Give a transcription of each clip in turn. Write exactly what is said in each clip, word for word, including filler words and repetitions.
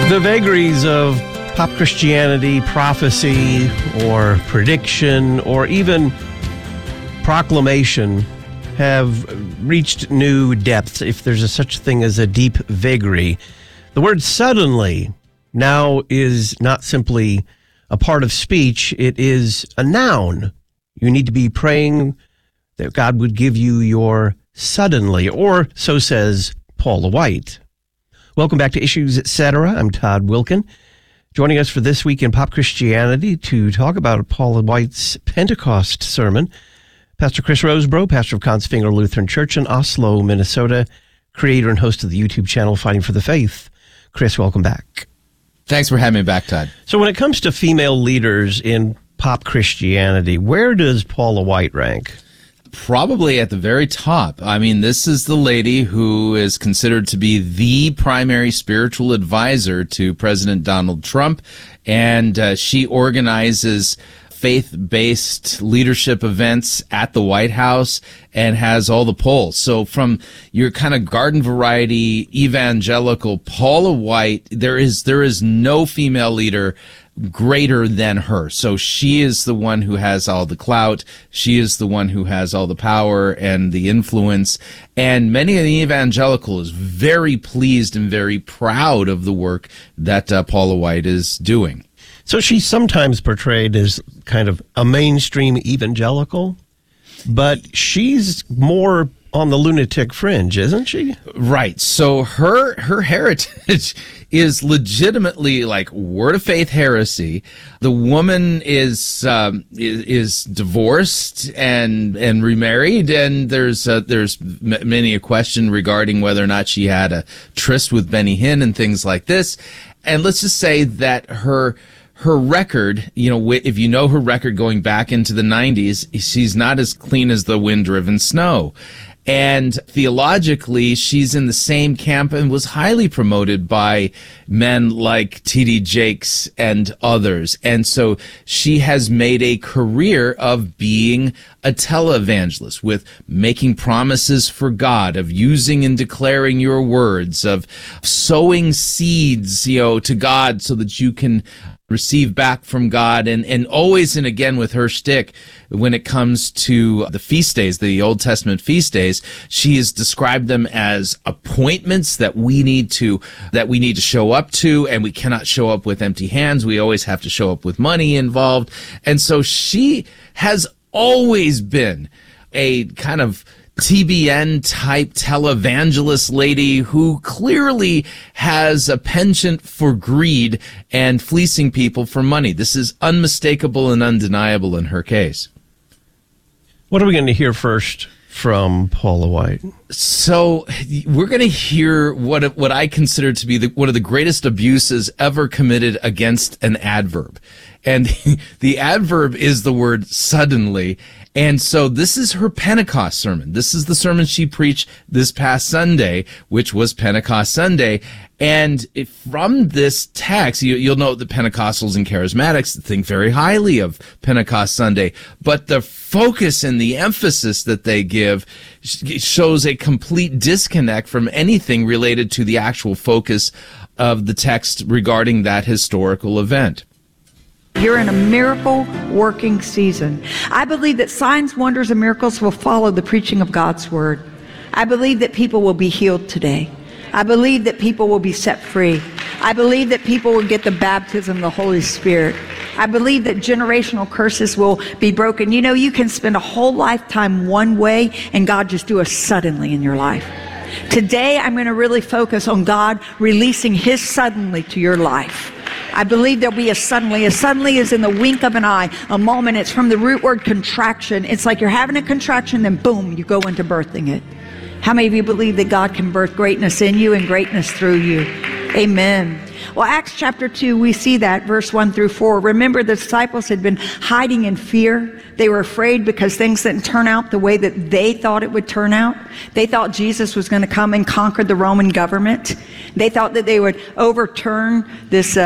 The vagaries of pop Christianity, prophecy, or prediction, or even proclamation have reached new depths, if there's a such thing as a deep vagary. The word suddenly now is not simply a part of speech, it is a noun. You need to be praying that God would give you your suddenly, or so says Paula White. Welcome back to Issues, et cetera. I'm Todd Wilkin. Joining us for This Week in Pop Christianity to talk about Paula White's Pentecost sermon, Pastor Chris Rosebrough, pastor of Kongsvinger Lutheran Church in Oslo, Minnesota, creator and host of the YouTube channel Fighting for the Faith. Chris, welcome back. Thanks for having me back, Todd. So when it comes to female leaders in pop Christianity, where does Paula White rank? Probably at the very top. I mean, this is the lady who is considered to be the primary spiritual advisor to President Donald Trump, and uh, she organizes faith-based leadership events at the White House and has all the polls. So from your kind of garden variety evangelical Paula White, there is there is no female leader greater than her. So she is the one who has all the clout. She is the one who has all the power and the influence. And many of the evangelicals very pleased and very proud of the work that uh, Paula White is doing. So she's sometimes portrayed as kind of a mainstream evangelical, but she's more on the lunatic fringe, isn't she? Right. So her her heritage is legitimately like word of faith heresy. The woman is um, is, is divorced and and remarried, and there's uh, there's m- many a question regarding whether or not she had a tryst with Benny Hinn and things like this. And let's just say that her. Her record, you know, if you know her record going back into the nineties, she's not as clean as the wind-driven snow. And theologically, she's in the same camp and was highly promoted by men like T D Jakes and others. And so she has made a career of being a televangelist, with making promises for God, of using and declaring your words, of sowing seeds, you know, to God so that you can receive back from God, and, and always and again with her shtick when it comes to the feast days, the Old Testament feast days, she has described them as appointments that we need to that we need to show up to, and we cannot show up with empty hands. We always have to show up with money involved. And so she has always been a kind of T B N type televangelist lady who clearly has a penchant for greed and fleecing people for money. This is unmistakable and undeniable in her case. What are we going to hear first from Paula White? So we're going to hear what what I consider to be the, one of the greatest abuses ever committed against an adverb. And the adverb is the word suddenly. And so this is her Pentecost sermon. This is the sermon she preached this past Sunday, which was Pentecost Sunday. And if from this text, you, you'll note that Pentecostals and Charismatics think very highly of Pentecost Sunday. But the focus and the emphasis that they give shows a complete disconnect from anything related to the actual focus of the text regarding that historical event. You're in a miracle working season. I believe that signs, wonders, and miracles will follow the preaching of God's word. I believe that people will be healed today. I believe that people will be set free. I believe that people will get the baptism of the Holy Spirit. I believe that generational curses will be broken. You know, you can spend a whole lifetime one way and God just do a suddenly in your life. Today, I'm going to really focus on God releasing His suddenly to your life. I believe there'll be a suddenly. A suddenly is in the wink of an eye, a moment. It's from the root word contraction. It's like you're having a contraction, then boom, you go into birthing it. How many of you believe that God can birth greatness in you and greatness through you? Amen. Well, Acts chapter two, we see that, verse one through four. Remember, the disciples had been hiding in fear. They were afraid because things didn't turn out the way that they thought it would turn out. They thought Jesus was going to come and conquer the Roman government. They thought that they would overturn this uh,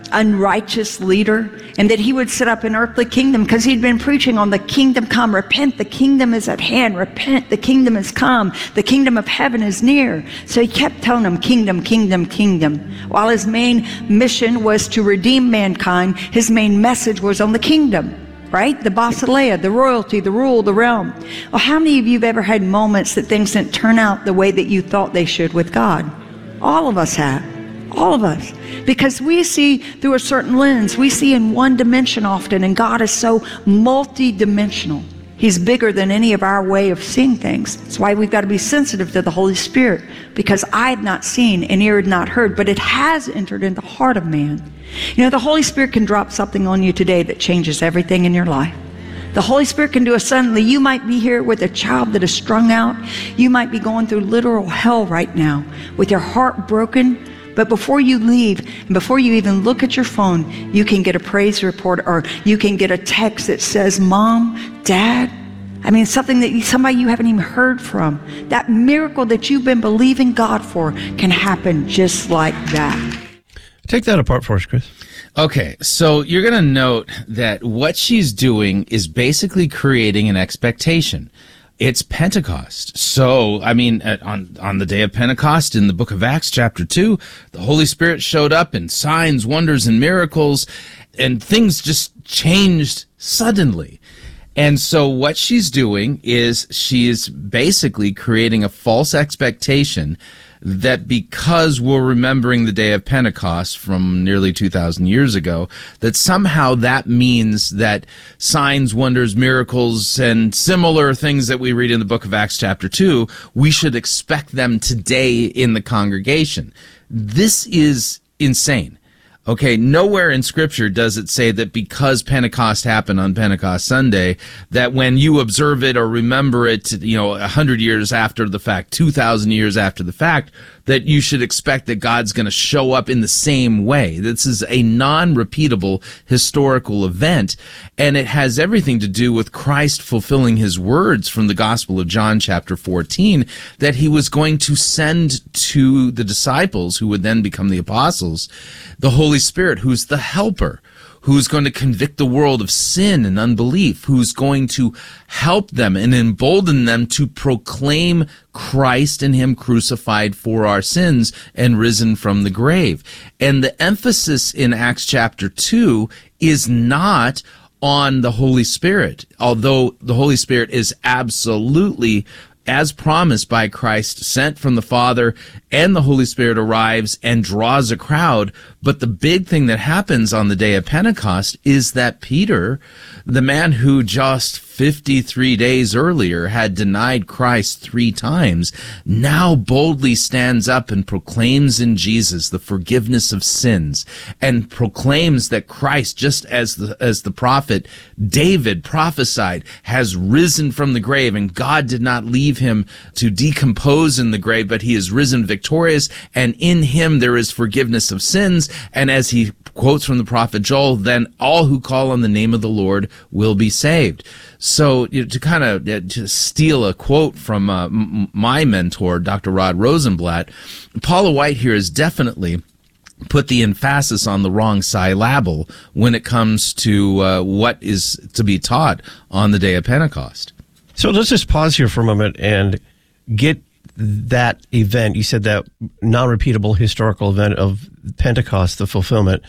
unrighteous leader, and that he would set up an earthly kingdom because he'd been preaching on the kingdom come. Repent, the kingdom is at hand. Repent, the kingdom has come. The kingdom of heaven is near. So he kept telling them kingdom, kingdom, kingdom. While his main mission was to redeem mankind, his main message was on the kingdom. Right? The basileia, the royalty, the rule, the realm. Well, how many of you have ever had moments that things didn't turn out the way that you thought they should with God? All of us have. All of us. Because we see through a certain lens. We see in one dimension often, and God is so multi-dimensional. He's bigger than any of our way of seeing things. That's why we've got to be sensitive to the Holy Spirit, because I had not seen and ear had not heard, but it has entered into the heart of man. You know, the Holy Spirit can drop something on you today that changes everything in your life. The Holy Spirit can do a suddenly. You might be here with a child that is strung out. You might be going through literal hell right now with your heart broken. But before you leave, and before you even look at your phone, you can get a praise report, or you can get a text that says, Mom, Dad, I mean, something that you, somebody you haven't even heard from. That miracle that you've been believing God for can happen just like that. Take that apart for us, Chris. Okay, so you're going to note that what she's doing is basically creating an expectation. It's Pentecost. So, I mean, on, on the day of Pentecost in the book of Acts chapter two, the Holy Spirit showed up in signs, wonders, and miracles, and things just changed suddenly. And so what she's doing is she is basically creating a false expectation that because we're remembering the day of Pentecost from nearly two thousand years ago, that somehow that means that signs, wonders, miracles, and similar things that we read in the book of Acts chapter two, we should expect them today in the congregation. This is insane. Okay, nowhere in Scripture does it say that because Pentecost happened on Pentecost Sunday, that when you observe it or remember it, you know, a hundred years after the fact, two thousand years after the fact, that you should expect that God's going to show up in the same way. This is a non-repeatable historical event, and it has everything to do with Christ fulfilling his words from the Gospel of John chapter fourteen, that he was going to send to the disciples, who would then become the apostles, the Holy Spirit, who's the helper, who's going to convict the world of sin and unbelief, who's going to help them and embolden them to proclaim Christ and him crucified for our sins and risen from the grave. And the emphasis in Acts chapter two is not on the Holy Spirit, although the Holy Spirit is absolutely, as promised by Christ, sent from the Father, and the Holy Spirit arrives and draws a crowd. But the big thing that happens on the day of Pentecost is that Peter, the man who just fifty-three days earlier had denied Christ three times, now boldly stands up and proclaims in Jesus the forgiveness of sins, and proclaims that Christ, just as the, as the prophet David prophesied, has risen from the grave, and God did not leave him to decompose in the grave, but he is risen victorious, and in him there is forgiveness of sins. And as he quotes from the prophet Joel, then all who call on the name of the Lord will be saved. So, you know, to kind of uh, to steal a quote from uh, m- my mentor, Doctor Rod Rosenblatt, Paula White here has definitely put the emphasis on the wrong syllable when it comes to uh, what is to be taught on the day of Pentecost. So let's just pause here for a moment and get that event. You said that non-repeatable historical event of Pentecost, the fulfillment,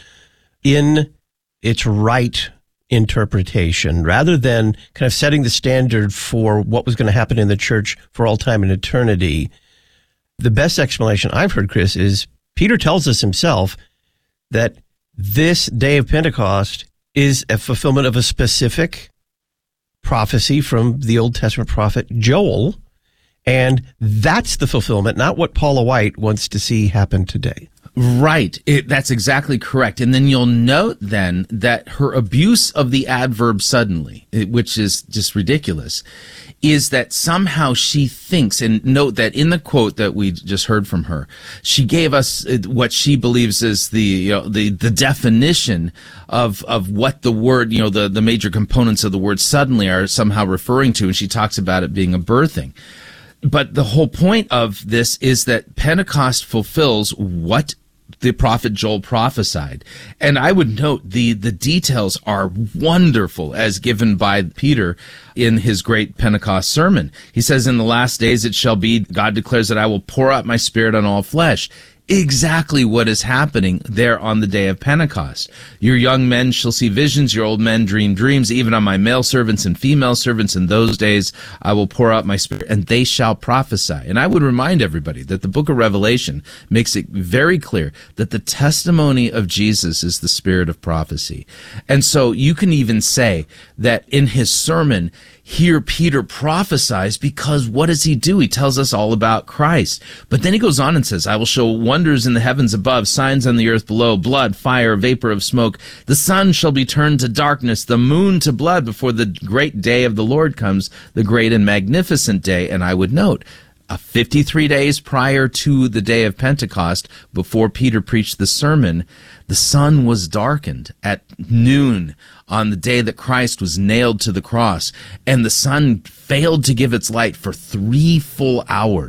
in its right interpretation, rather than kind of setting the standard for what was going to happen in the church for all time and eternity. The best explanation I've heard, Chris, is Peter tells us himself that this day of Pentecost is a fulfillment of a specific prophecy from the Old Testament prophet Joel, and that's the fulfillment, not what Paula White wants to see happen today. Right. It, that's exactly correct. And then you'll note then that her abuse of the adverb suddenly, which is just ridiculous, is that somehow she thinks, and note that in the quote that we just heard from her, she gave us what she believes is the, you know, the, the definition of, of what the word, you know, the, the major components of the word suddenly are somehow referring to, and she talks about it being a birthing. But the whole point of this is that Pentecost fulfills what the prophet Joel prophesied. And I would note the, the details are wonderful as given by Peter in his great Pentecost sermon. He says, in the last days it shall be, God declares that I will pour out my spirit on all flesh. Exactly what is happening there on the day of Pentecost. Your young men shall see visions, your old men dream dreams, even on my male servants and female servants in those days I will pour out my spirit, and they shall prophesy. And I would remind everybody that the book of Revelation makes it very clear that the testimony of Jesus is the spirit of prophecy. And so you can even say that in his sermon, here Peter prophesies, because what does he do? He tells us all about Christ. But then he goes on and says, I will show wonders in the heavens above, signs on the earth below, blood, fire, vapor of smoke. The sun shall be turned to darkness, the moon to blood, before the great day of the Lord comes, the great and magnificent day. And I would note, uh, fifty-three days prior to the day of Pentecost, before Peter preached the sermon, the sun was darkened at noon on the day that Christ was nailed to the cross, and the sun failed to give its light for three full hours.